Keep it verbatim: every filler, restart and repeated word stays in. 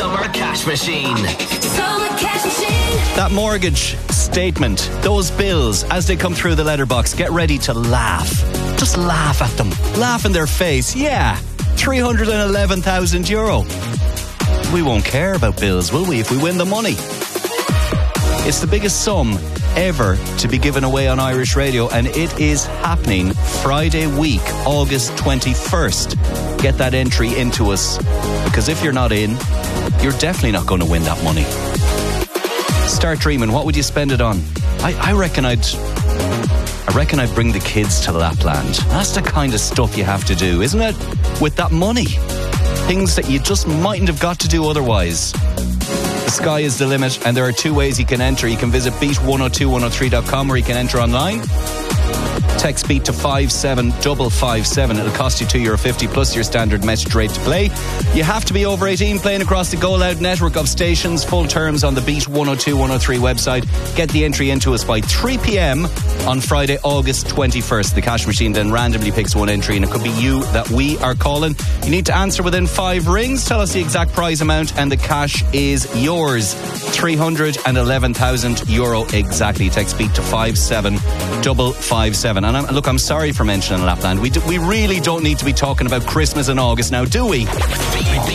Summer Cash Machine. Summer Cash Machine. That mortgage statement, those bills, as they come through the letterbox, get ready to laugh. Just laugh at them. Laugh in their face. Yeah, three hundred eleven thousand euro. We won't care about bills, will we, if we win the money? It's the biggest sum ever to be given away on Irish radio, and it is happening Friday week, August twenty-first. Get that entry into us, because if you're not in, you're definitely not going to win that money. Start dreaming. What would you spend it on? I, I reckon I'd I reckon I'd bring the kids to Lapland. That's the kind of stuff you have to do, isn't it? With that money. Things that you just mightn't have got to do otherwise. The sky is the limit, and there are two ways you can enter. You can visit beat one oh two one oh three dot com, or you can enter online. Text BEAT to five seven five five seven. It'll cost you two euro fifty plus your standard message rate to play. You have to be over eighteen, playing across the Go Loud network of stations. Full terms on the Beat one oh two one oh three website. Get the entry into us by three p.m. on Friday, August twenty-first. The cash machine then randomly picks one entry, and it could be you that we are calling. You need to answer within five rings. Tell us the exact prize amount, and the cash is yours. three hundred eleven thousand euro exactly. Text BEAT to five seven five five seven. And I'm, look, I'm sorry for mentioning Lapland. We do, we really don't need to be talking about Christmas in August now, do we?